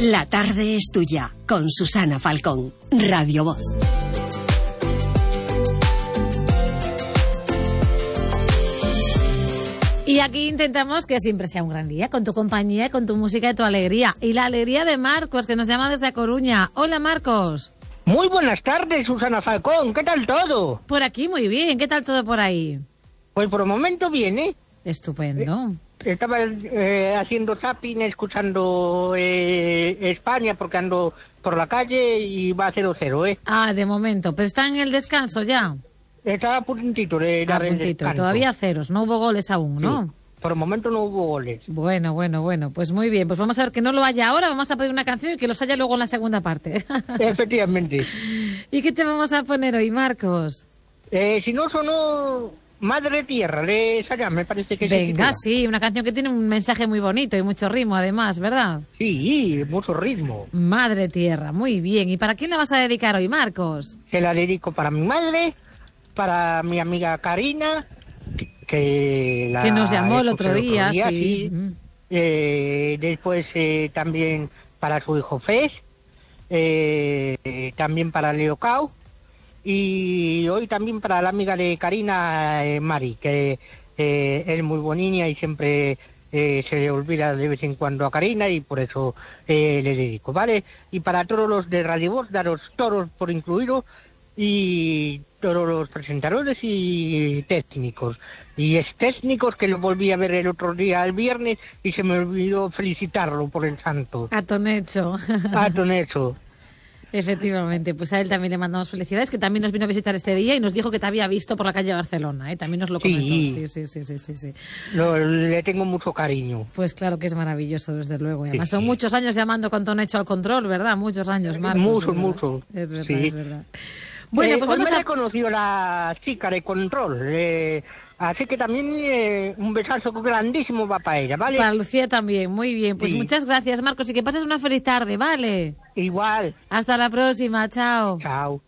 La tarde es tuya, con Susana Falcón, Radio Voz. Y aquí intentamos que siempre sea un gran día, con tu compañía, con tu música y tu alegría. Y la alegría de Marcos, que nos llama desde A Coruña. Hola, Marcos. Muy buenas tardes, Susana Falcón. ¿Qué tal todo? Por aquí muy bien. ¿Qué tal todo por ahí? Pues por el momento bien, ¿eh? Estupendo. Estaba haciendo zapping, escuchando España, porque ando por la calle y va a 0-0, ¿eh? Ah, de momento. ¿Pero está en el descanso ya? Estaba a puntito de dar el descanso. Todavía ceros. No hubo goles aún, ¿no? Sí. Por el momento no hubo goles. Bueno. Pues muy bien. Pues vamos a ver que no lo haya ahora. Vamos a pedir una canción y que los haya luego en la segunda parte. Efectivamente. ¿Y qué te vamos a poner hoy, Marcos? Si no sonó Madre Tierra, de Sayán, me parece que Venga, sí, una canción que tiene un mensaje muy bonito y mucho ritmo, además, ¿verdad? Sí, mucho ritmo. Madre Tierra, muy bien. ¿Y para quién la vas a dedicar hoy, Marcos? Se la dedico para mi madre, para mi amiga Karina, que nos llamó el otro día, sí. Después también para su hijo Fes, también para Leo Cao, y hoy también para la amiga de Karina, Mari, que es muy bonita y siempre se le olvida de vez en cuando a Karina, y por eso le dedico, ¿vale? Y para todos los de Radio Voz, daros todos por incluido, y todos los presentadores y técnicos. Y es técnicos que lo volví a ver el otro día, el viernes, y se me olvidó felicitarlo por el santo. A Tonecho. A Tonecho. Efectivamente, pues a él también le mandamos felicidades, que también nos vino a visitar este día y nos dijo que te había visto por la calle Barcelona, ¿eh? También nos lo comentó. Sí. Le tengo mucho cariño. Pues claro que es maravilloso, desde luego. Y además son sí. Muchos años llamando con Tonecho al control, ¿verdad? Muchos años, Marcos. Mucho. Es verdad, sí. es verdad. Bueno, pues hoy vamos me he conocido la chica de control, así que también un besazo grandísimo va para ella, ¿vale? Para Lucía también, muy bien. Pues muchas gracias, Marcos, y que pases una feliz tarde, ¿vale? Igual. Hasta la próxima, chao. Chao.